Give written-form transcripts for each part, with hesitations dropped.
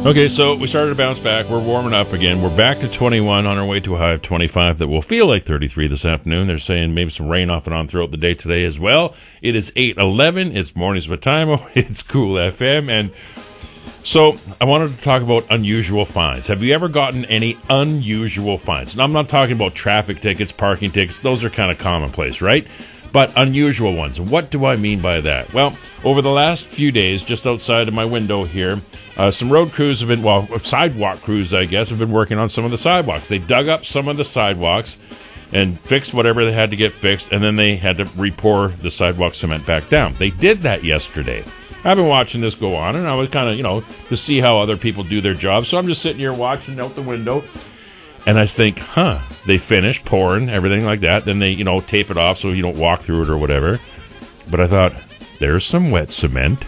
Okay, so we started to bounce back. We're warming up again. We're back to 21 on our way to a high of 25 that will feel like 33 this afternoon. They're saying maybe some rain off and on throughout the day today as well. It is 8:11. It's Mornings with Timo. It's Cool FM. And so I wanted to talk about unusual fines. Have you ever gotten any unusual fines? And I'm not talking about traffic tickets, parking tickets. Those are kind of commonplace, right? But unusual ones. What do I mean by that? Well, over the last few days, just outside of my window here, some road crews have been, sidewalk crews, I guess, have been working on some of the sidewalks. They dug up some of the sidewalks and fixed whatever they had to get fixed, and then they had to re-pour the sidewalk cement back down. They did that yesterday. I've been watching this go on, and I was kind of, to see how other people do their job. So I'm just sitting here watching out the window, and I think, they finished pouring, everything like that. Then they, tape it off so you don't walk through it or whatever. But I thought, there's some wet cement.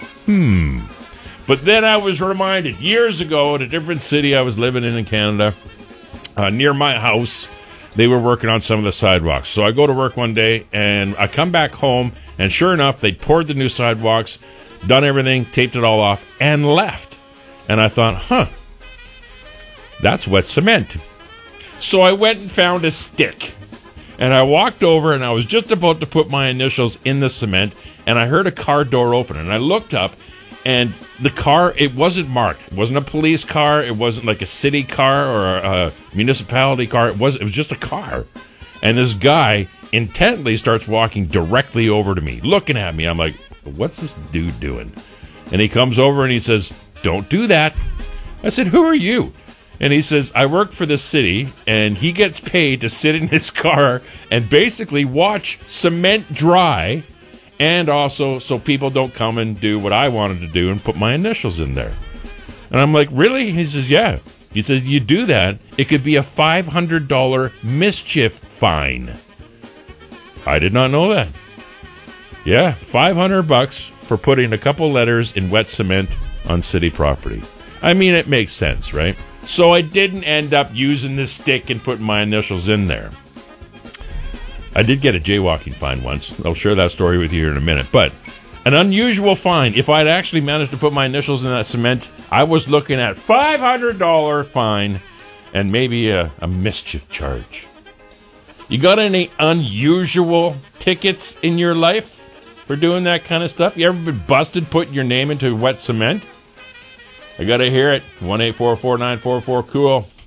But then I was reminded, years ago, at a different city I was living in Canada, near my house, they were working on some of the sidewalks. So I go to work one day, and I come back home, and sure enough, they poured the new sidewalks, done everything, taped it all off, and left. And I thought, that's wet cement. So I went and found a stick. And I walked over, and I was just about to put my initials in the cement, and I heard a car door open. And I looked up, and the car, it wasn't marked. It wasn't a police car. It wasn't like a city car or a municipality car. It was just a car. And this guy intently starts walking directly over to me, looking at me. I'm like, what's this dude doing? And he comes over and he says, don't do that. I said, who are you? And he says, I work for the city, and he gets paid to sit in his car and basically watch cement dry, and also so people don't come and do what I wanted to do and put my initials in there. And I'm like, really? He says, yeah. He says, you do that, it could be a $500 mischief fine. I did not know that. Yeah, $500 for putting a couple letters in wet cement on city property. I mean, it makes sense, right? So I didn't end up using the stick and putting my initials in there. I did get a jaywalking fine once. I'll share that story with you here in a minute. But an unusual fine, if I'd actually managed to put my initials in that cement, I was looking at $500 fine and maybe a mischief charge. You got any unusual tickets in your life for doing that kind of stuff? You ever been busted putting your name into wet cement? I got to hear it. 1-844-944-COOL.